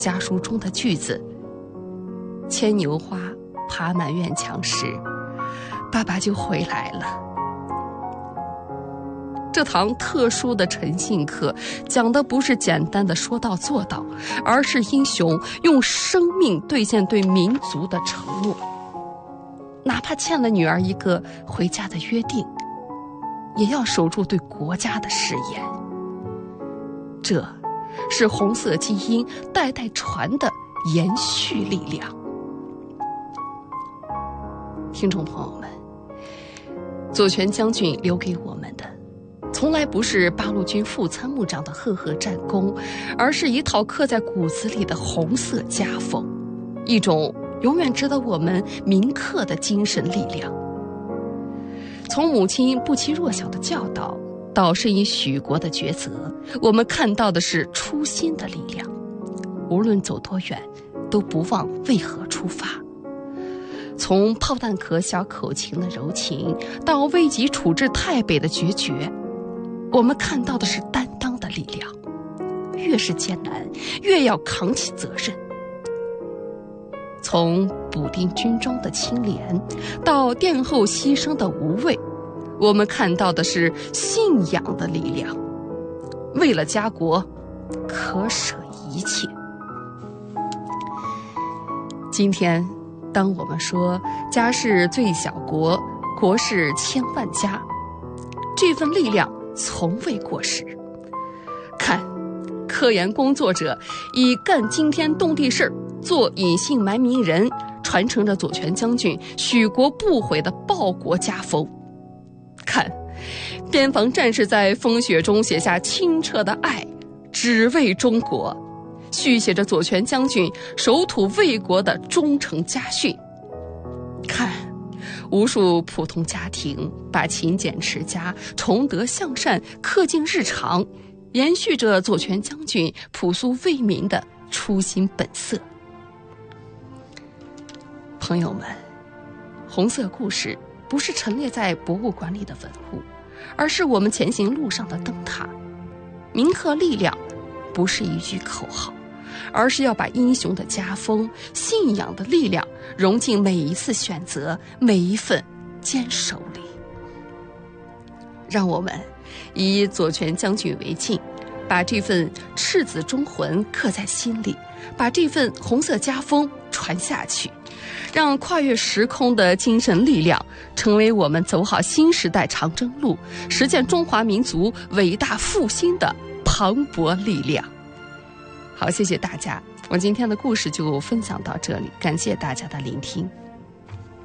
家书中的句子：牵牛花爬满院墙时，爸爸就回来了。这堂特殊的诚信课讲的不是简单的说到做到，而是英雄用生命兑现对民族的承诺，哪怕欠了女儿一个回家的约定，也要守住对国家的誓言。这是红色基因代代传的延续力量。听众朋友们，左权将军留给我们的从来不是八路军副参谋长的赫赫战功，而是一套刻在骨子里的红色家风，一种永远值得我们铭刻的精神力量。从母亲不欺弱小的教导到深以许国的抉择，我们看到的是初心的力量。无论走多远，都不忘为何出发。从炮弹壳小口琴的柔情，到危急处置太北的决绝，我们看到的是担当的力量。越是艰难，越要扛起责任。从补丁军中的清廉，到殿后牺牲的无畏，我们看到的是信仰的力量。为了家国，可舍一切。今天，当我们说家是最小国，国是千万家，这份力量从未过时。看，科研工作者以干惊天动地事儿做隐姓埋名人，传承着左权将军许国不悔的报国家风。看，边防战士在风雪中写下清澈的爱，只为中国，续写着左权将军守土卫国的忠诚家训。看，无数普通家庭把勤俭持家、崇德向善刻进日常，延续着左权将军朴素为民的初心本色。朋友们，红色故事不是陈列在博物馆里的文物，而是我们前行路上的灯塔。铭刻力量不是一句口号，而是要把英雄的家风、信仰的力量融进每一次选择、每一份坚守里。让我们以左权将军为镜，把这份赤子忠魂刻在心里，把这份红色家风传下去，让跨越时空的精神力量成为我们走好新时代长征路、实现中华民族伟大复兴的磅礴力量。好，谢谢大家，我今天的故事就分享到这里，感谢大家的聆听。